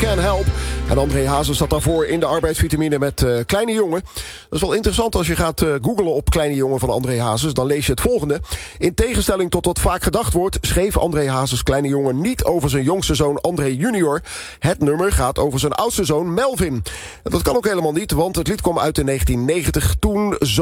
Can Help. En André Hazes zat daarvoor in de arbeidsvitamine met Kleine Jongen. Dat is wel interessant als je gaat googlen op Kleine Jongen van André Hazes. Dan lees je het volgende. In tegenstelling tot wat vaak gedacht wordt, schreef André Hazes Kleine Jongen niet over zijn jongste zoon André junior. Het nummer gaat over zijn oudste zoon Melvin. En dat kan ook helemaal niet, want het lied kwam uit in 1990 toen